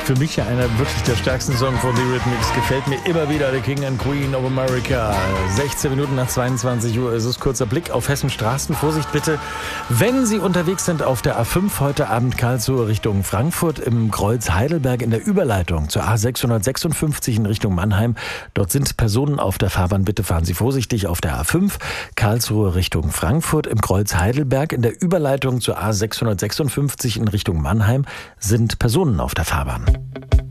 Für mich ja einer wirklich der stärksten Songs von The Eurythmics. Gefällt mir immer wieder, The King and Queen of America. 16 Minuten nach 22 Uhr ist es. Kurzer Blick auf Hessens Straßen. Vorsicht bitte, wenn Sie unterwegs sind auf der A5 heute Abend Karlsruhe Richtung Frankfurt im Kreuz Heidelberg in der Überleitung zur A656 in Richtung Mannheim. Dort sind Personen auf der Fahrbahn. Bitte fahren Sie vorsichtig auf der A5 Karlsruhe Richtung Frankfurt im Kreuz Heidelberg in der Überleitung zur A656 in Richtung Mannheim sind Personen auf der Fahrbahn.